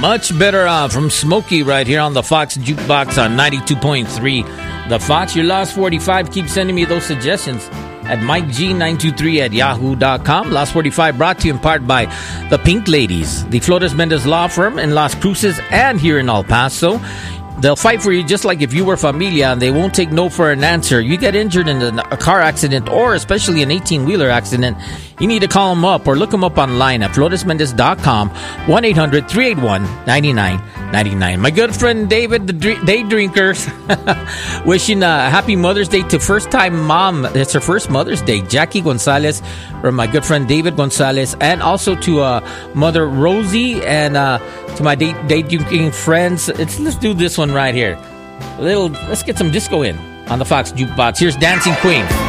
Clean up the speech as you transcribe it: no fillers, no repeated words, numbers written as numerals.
Much better from Smokey right here on the Fox Jukebox on 92.3. The Fox, your last 45. Keep sending me those suggestions at MikeG923@yahoo.com. Last 45 brought to you in part by the Pink Ladies, the Flores Mendez Law Firm in Las Cruces and here in El Paso. They'll fight for you just like if you were familia, and they won't take no for an answer. You get injured in a car accident or especially an 18-wheeler accident, you need to call them up or look them up online at floresmendez.com, 1-800-381-9999. My good friend David, the Day Drinkers, wishing a happy Mother's Day to first-time mom. It's her first Mother's Day, Jackie Gonzalez, from my good friend David Gonzalez, and also to Mother Rosie and to my day drinking friends. Let's do this one right here. Let's get some disco in on the Fox Jukebox. Here's Dancing Queen.